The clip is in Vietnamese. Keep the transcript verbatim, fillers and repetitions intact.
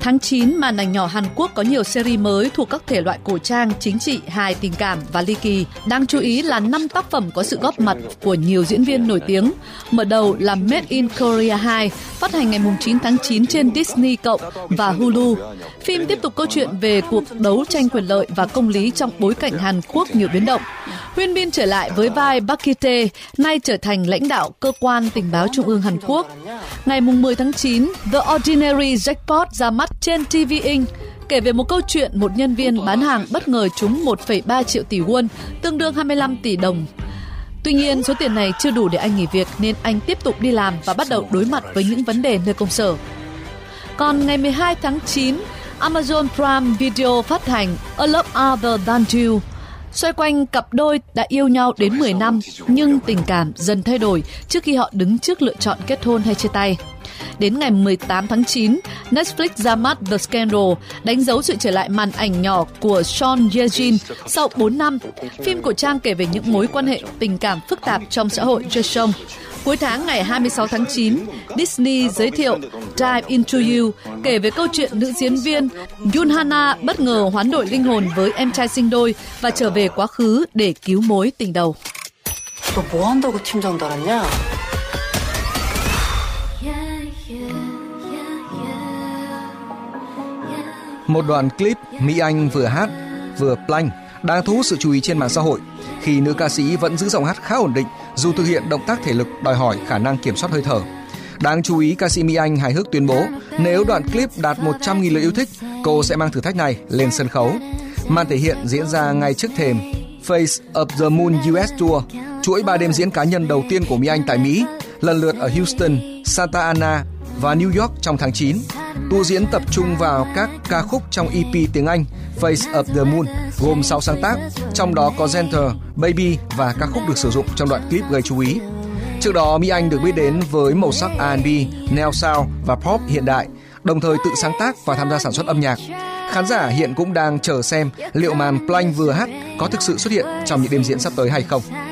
Tháng chín, màn ảnh nhỏ Hàn Quốc có nhiều series mới thuộc các thể loại cổ trang, chính trị, hài, tình cảm và ly kỳ. Đáng chú ý là năm tác phẩm có sự góp mặt của nhiều diễn viên nổi tiếng. Mở đầu là Made in Korea hai, phát hành ngày chín tháng chín trên Disney cộng và Hulu. Phim tiếp tục câu chuyện về cuộc đấu tranh quyền lợi và công lý trong bối cảnh Hàn Quốc nhiều biến động. Hyun Bin trở lại với vai Park Ki-tae, nay trở thành lãnh đạo cơ quan tình báo trung ương Hàn Quốc. Ngày mười tháng chín, The Ordinary Jackpot ra mắt trên ti vi Inc, kể về một câu chuyện một nhân viên bán hàng bất ngờ trúng một phẩy ba triệu tỷ won, tương đương hai mươi lăm tỷ đồng. Tuy nhiên, số tiền này chưa đủ để anh nghỉ việc nên anh tiếp tục đi làm và bắt đầu đối mặt với những vấn đề nơi công sở. Còn ngày mười hai tháng chín, Amazon Prime Video phát hành A Love Other Than You, xoay quanh cặp đôi đã yêu nhau đến mười năm nhưng tình cảm dần thay đổi trước khi họ đứng trước lựa chọn kết hôn hay chia tay. Đến ngày mười tám tháng chín, Netflix ra mắt The Scandal, đánh dấu sự trở lại màn ảnh nhỏ của Son Ye-jin sau bốn năm. Phim của Trang kể về những mối quan hệ tình cảm phức tạp trong xã hội Joseon. Cuối tháng ngày hai mươi sáu tháng chín, Disney giới thiệu Dive Into You, kể về câu chuyện nữ diễn viên Yoon Hana bất ngờ hoán đổi linh hồn với em trai sinh đôi và trở về quá khứ để cứu mối tình đầu. 너 뭐 한다고 팀장 달았냐? Một đoạn clip Mỹ Anh vừa hát vừa plank đang thu hút sự chú ý trên mạng xã hội khi nữ ca sĩ vẫn giữ giọng hát khá ổn định dù thực hiện động tác thể lực đòi hỏi khả năng kiểm soát hơi thở. Đáng chú ý, ca sĩ Mỹ Anh hài hước tuyên bố nếu đoạn clip đạt một trăm nghìn lượt yêu thích, cô sẽ mang thử thách này lên sân khấu. Màn thể hiện diễn ra ngay trước thềm Face of the Moon u ét Tour, chuỗi ba đêm diễn cá nhân đầu tiên của Mỹ Anh tại Mỹ, lần lượt ở Houston, Santa Ana và New York trong tháng chín. Tour diễn tập trung vào các ca khúc trong e pê tiếng Anh Face of the Moon, gồm sáu sáng tác, trong đó có Gentle, Baby và ca khúc được sử dụng trong đoạn clip gây chú ý. Trước đó, Mỹ Anh được biết đến với màu sắc R and B, neo sound và pop hiện đại, đồng thời tự sáng tác và tham gia sản xuất âm nhạc. Khán giả hiện cũng đang chờ xem liệu màn plank vừa hát có thực sự xuất hiện trong những đêm diễn sắp tới hay không.